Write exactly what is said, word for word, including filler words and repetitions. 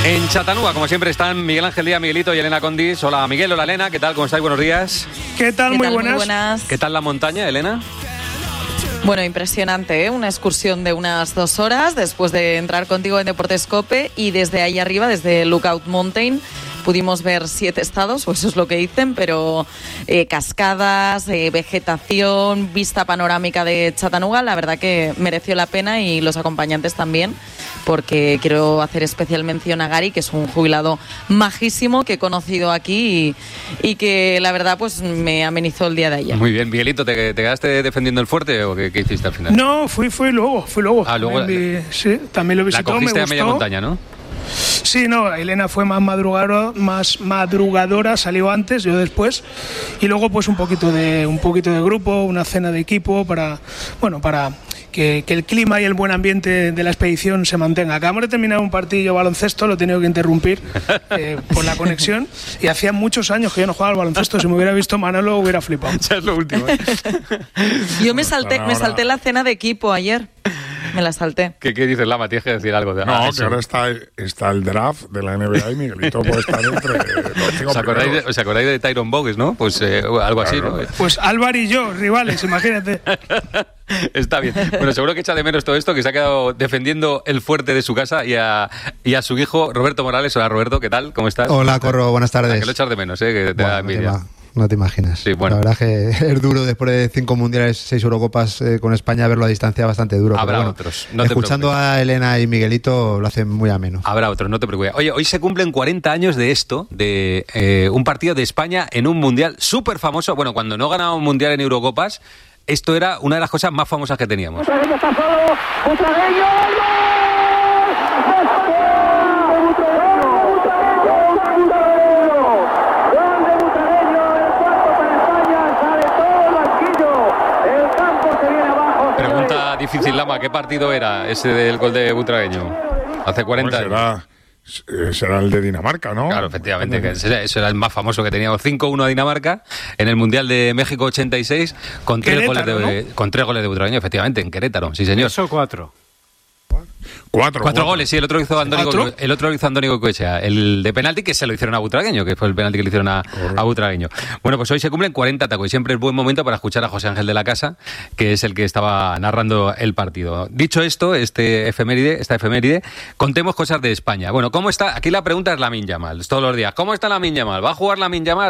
En Chattanooga, como siempre, están Miguel Ángel Díaz, Miguelito y Elena Condis. Hola Miguel, hola Elena, ¿qué tal? ¿Cómo estáis? Buenos días. ¿Qué tal? ¿Qué Muy, tal? buenas. Muy buenas. ¿Qué tal la montaña, Elena? Bueno, impresionante, ¿eh? Una excursión de unas dos horas después de entrar contigo en Deportes Cope, y desde ahí arriba, desde Lookout Mountain, pudimos ver siete estados, o eso es lo que dicen, pero eh, cascadas, eh, vegetación, vista panorámica de Chattanooga. La verdad que mereció la pena, y los acompañantes también, porque quiero hacer especial mención a Gary, que es un jubilado majísimo que he conocido aquí y, y que la verdad pues me amenizó el día de ayer. Muy bien, Miguelito, ¿te, te quedaste defendiendo el fuerte o qué, qué hiciste al final? No, fui, fui luego, fui luego. Ah, luego también, vi, sí, también lo visitó, la cogiste me a gustó. media montaña, ¿no? Sí, no, Elena fue más madrugadora, más madrugadora, salió antes, yo después, y luego pues un poquito de un poquito de grupo, una cena de equipo para, bueno, para que, que el clima y el buen ambiente de la expedición se mantenga. Acabamos de terminar un partido de baloncesto, lo he tenido que interrumpir eh, por la conexión, y hacía muchos años que yo no jugaba al baloncesto. Si me hubiera visto Manolo hubiera flipado. Ya es lo último, ¿eh? Yo me salté, me salté la cena de equipo ayer. Me la salté. ¿Qué, qué dices, Lama? Tienes que decir algo. De, no, ah, que ahora está, está el draft de la N B A y Miguelito puede estar entre los cinco ¿Os acordáis, de, primeros. ¿Os acordáis de Tyrone Bogues, no? Pues eh, algo así, Claro. ¿no? Pues Álvaro y yo, rivales, imagínate. Está bien. Bueno, seguro que echa de menos todo esto, que se ha quedado defendiendo el fuerte de su casa, y a, y a su hijo Roberto Morales. Hola Roberto, ¿qué tal? ¿Cómo estás? Hola Corro, buenas tardes. Ah, que lo echas de menos, ¿eh? Que te Bueno, da no, te envidia. ima- no te imaginas. Sí, bueno. La verdad es que es duro después de cinco mundiales, seis Eurocopas eh, con España, verlo a distancia bastante duro. Habrá pero bueno, otros, no te escuchando preocupes. a Elena y Miguelito lo hacen muy ameno. Habrá otros, no te preocupes. Oye, hoy se cumplen cuarenta años de esto, de eh, un partido de España en un mundial súper famoso. Bueno, cuando no ganaba un mundial en Eurocopas, esto era una de las cosas más famosas que teníamos. Butragueño está solo, Butragueño, ¡gol! ¡Gol de Butragueño! El cuarto para España, sale todo el banquillo, el campo se viene abajo. Pregunta difícil, Lama, ¿qué partido era ese del gol de Butragueño? Hace cuarenta Pues años. será, eh, será el de Dinamarca, ¿no? Claro, efectivamente, que ese, ese era el más famoso que teníamos. cinco uno a Dinamarca en el Mundial de México ochenta y seis, con tres, goles Querétaro, de, con tres goles de Butragueño, efectivamente, en Querétaro, sí señor. Eso cuatro. Cuatro. Cuatro goles, sí, el otro hizo Andónico, ¿Cuatro? el otro lo hizo Andónico Coechea, el de penalti que se lo hicieron a Butragueño, que fue el penalti que le hicieron a, a Butragueño. Bueno, pues hoy se cumplen cuarenta tacos, y siempre es buen momento para escuchar a José Ángel de la Casa, que es el que estaba narrando el partido. Dicho esto, este efeméride, esta efeméride, contemos cosas de España. Bueno, ¿cómo está? Aquí la pregunta es Lamine Yamal, todos los días. ¿Cómo está Lamine Yamal? ¿Va a jugar Lamine Yamal?